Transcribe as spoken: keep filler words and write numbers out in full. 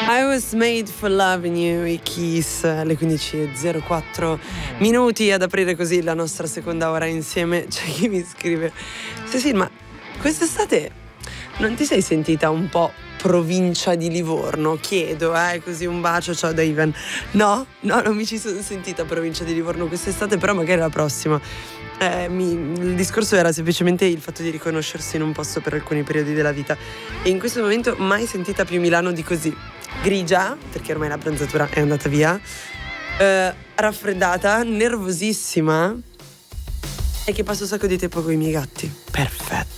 I was made for loving you, i Kiss, alle quindici e zero quattro minuti, ad aprire così la nostra seconda ora insieme. C'è chi mi scrive: Cecil, ma quest'estate non ti sei sentita un po' provincia di Livorno? Chiedo, eh, così un bacio, ciao da Ivan. No, no, non mi ci sono sentita provincia di Livorno quest'estate, però magari la prossima. Eh, mi, il discorso era semplicemente il fatto di riconoscersi in un posto per alcuni periodi della vita, e in questo momento mai sentita più Milano di così. Grigia, perché ormai la pranzatura è andata via, eh, raffreddata, nervosissima, e che passo un sacco di tempo con i miei gatti. Perfetto.